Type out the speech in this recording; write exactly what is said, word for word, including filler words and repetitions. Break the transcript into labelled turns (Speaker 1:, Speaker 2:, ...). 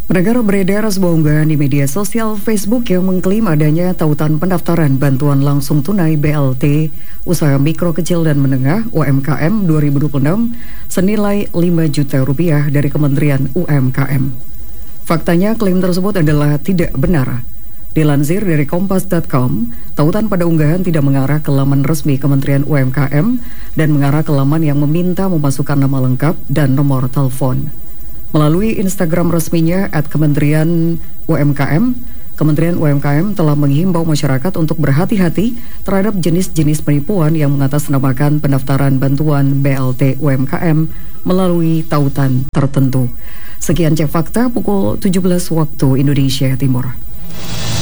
Speaker 1: Pendengar, beredar sebuah unggahan di media sosial Facebook yang mengklaim adanya tautan pendaftaran bantuan langsung tunai B L T Usaha Mikro Kecil dan Menengah U M K M dua ribu dua puluh enam senilai lima juta rupiah dari Kementerian U M K M. Faktanya klaim tersebut adalah tidak benar. Dilansir dari kompas titik com, tautan pada unggahan tidak mengarah ke laman resmi Kementerian U M K M dan mengarah ke laman yang meminta memasukkan nama lengkap dan nomor telepon. Melalui Instagram resminya at Kementerian U M K M, Kementerian U M K M telah menghimbau masyarakat untuk berhati-hati terhadap jenis-jenis penipuan yang mengatasnamakan pendaftaran bantuan B L T U M K M melalui tautan tertentu. Sekian Cek Fakta pukul tujuh belas waktu Indonesia Timur.